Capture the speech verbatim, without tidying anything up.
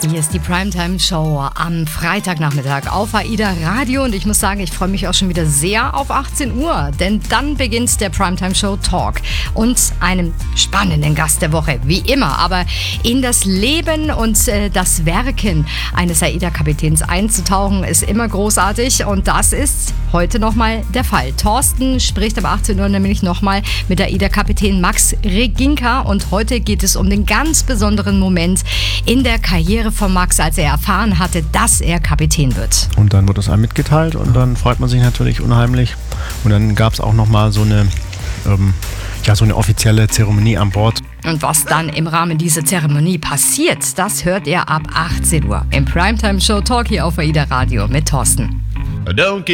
Hier ist die Primetime-Show am Freitagnachmittag auf AIDA Radio und ich muss sagen, ich freue mich auch schon wieder sehr auf achtzehn Uhr, denn dann beginnt der Primetime-Show Talk und einem spannenden Gast der Woche, wie immer, aber in das Leben und äh, das Werken eines AIDA-Kapitäns einzutauchen, ist immer großartig und das ist heute nochmal der Fall. Thorsten spricht ab achtzehn Uhr nämlich nochmal mit AIDA-Kapitän Max Reginka und heute geht es um den ganz besonderen Moment in der Karriere von Max, als er erfahren hatte, dass er Kapitän wird. Und dann wird es einem mitgeteilt und dann freut man sich natürlich unheimlich. Und dann gab es auch nochmal so eine, ähm, ja, so eine offizielle Zeremonie an Bord. Und was dann im Rahmen dieser Zeremonie passiert, das hört ihr ab achtzehn Uhr im Primetime Show Talk hier auf AIDA Radio mit Thorsten. Don't